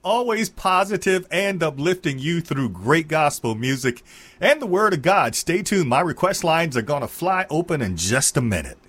always positive and uplifting you through great gospel music and the Word of God. Stay tuned. My request lines are going to fly open in just a minute.